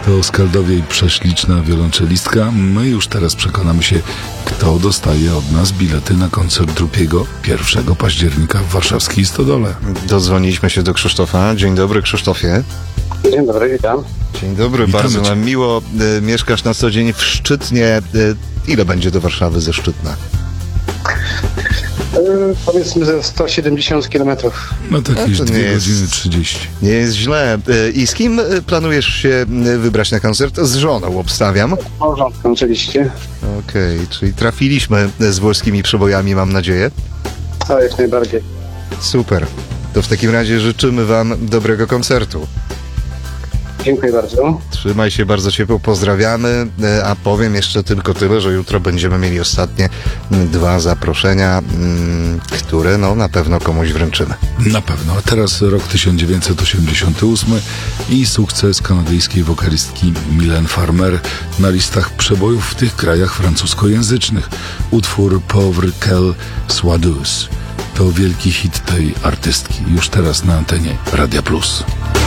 To Skaldowie prześliczna wiolonczelistka. My już teraz przekonamy się, kto dostaje od nas bilety na koncert Drupiego 1 października w warszawskiej Stodole. Dodzwoniliśmy się do Krzysztofa. Dzień dobry, Krzysztofie. Dzień dobry, witam. Dzień dobry, Witamy bardzo cię. nam miło. Mieszkasz na co dzień w Szczytnie. Ile będzie do Warszawy ze Szczytna? Powiedzmy ze 170 km. No to jakieś to nie 2 jest- godziny 30. Nie jest źle. I z kim planujesz się wybrać na koncert? Z żoną, obstawiam. Małżonką oczywiście. Okej, czyli trafiliśmy z włoskimi przebojami, mam nadzieję. To jak najbardziej. Super. To w takim razie życzymy wam dobrego koncertu. Dziękuję bardzo. Trzymaj się, bardzo ciepło pozdrawiamy, a powiem jeszcze tylko tyle, że jutro będziemy mieli ostatnie 2 zaproszenia, które na pewno komuś wręczymy. Na pewno. A teraz rok 1988 i sukces kanadyjskiej wokalistki Mylène Farmer na listach przebojów w tych krajach francuskojęzycznych. Utwór Pauvre Quelle soit douce to wielki hit tej artystki. Już teraz na antenie Radia Plus.